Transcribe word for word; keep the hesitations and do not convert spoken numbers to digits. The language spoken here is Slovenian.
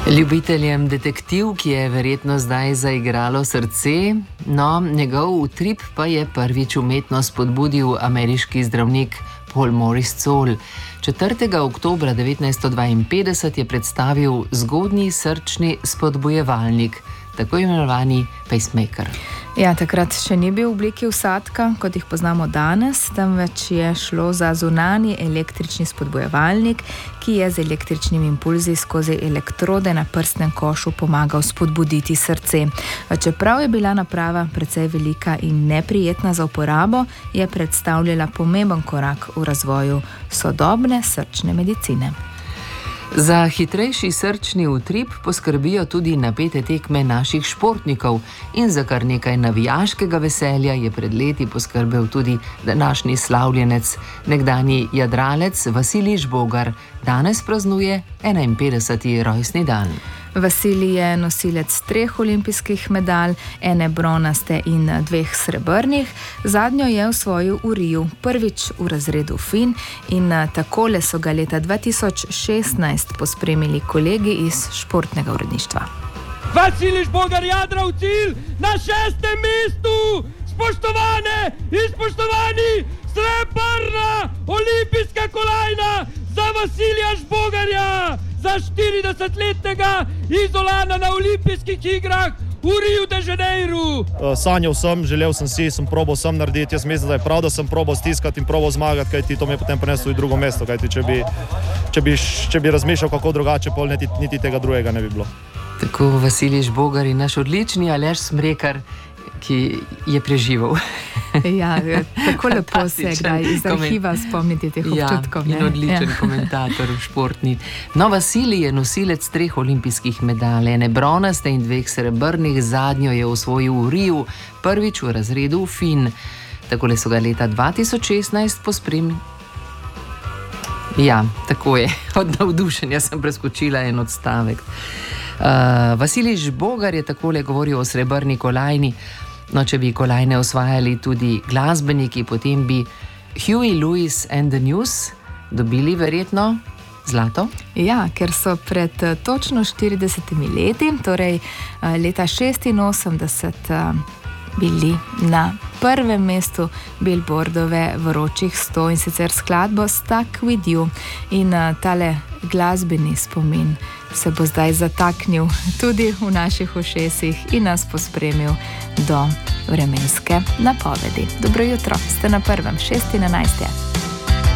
Ljubiteljem detektivk je verjetno zdaj zaigralo srce, no, njegov utrip pa je prvič umetno spodbudil ameriški zdravnik Paul Maurice Zoll. četrtega oktobra devetnajststo dvainpetdeset je predstavil zgodnji srčni spodbujevalnik, tako imenovani pacemaker. Ja, takrat še ni bil v obliki vsadka, kot jih poznamo danes, temveč je šlo za zunanji električni spodbujevalnik, ki je z električnimi impulzi skozi elektrode na prstnem košu pomagal spodbuditi srce. Čeprav je bila naprava precej velika in neprijetna za uporabo, je predstavljala pomemben korak v razvoju sodobne srčne medicine. Za hitrejši srčni utrip poskrbijo tudi napete tekme naših športnikov in za kar nekaj navijaškega veselja je pred leti poskrbel tudi današnji slavljenec, nekdanji jadralec Vasilij Žbogar. Danes praznuje enainpetdeseti rojstni dan. Vasilij je nosilec treh olimpijskih medalj, ene bronaste in dveh srebrnih. Zadnjo je osvojil v Riju, prvič v razredu fin, in takole so ga leta dva tisoč šestnajst pospremili kolegi iz športnega uredništva. Vasilij Žbogar jadra v cilj na šestem mestu! Spoštovane in spoštovani, srebrna olimpijska kolajna za Vasilija Žbogarja! Za štiridesetletnega Izolana na olimpijskih igrah v Rio de Janeiro. Sanjal sem, želel sem si, sem probal sem narediti, jaz mislim, da je prav, da sem probal stiskati in probal zmagati, kajti to me je potem prineslo v drugo mesto, kajti če bi, če bi, če bi razmišljal kako drugače, pol niti, niti tega drugega ne bi bilo. Tako Vasilij Žbogar in naš odlični Aleš Smrekar, ki je preživel. Ja, tako lepo se kdaj iz arhiva spomniti teh občutkov. Ja, in odličen ja. komentator športni. No, Vasilij je nosilec treh olimpijskih medalj, ene bronaste in dveh srebrnih, zadnjo je osvojil v Riju, prvič v razredu fin. Takole so ga leta dva tisoč šestnajst pospremili. Ja, tako je. Od navdušenja sem preskočila en odstavek. Uh, Vasilij Žbogar je takole govoril o srebrni kolajni. No, če bi kolajne osvajali tudi glasbeniki, potem bi Huey Lewis and the News dobili verjetno zlato? Ja, ker so pred točno štiridesetimi leti, torej leta šestinosemdeset, bili na prvem mestu Billboardove vročih sto, in sicer skladbo Stuck with You. In tale glasbeni spomin se bo zdaj zataknil tudi v naših ušesih in nas pospremil do vremenske napovedi. Dobro jutro, ste na prvem, šest in enajst je.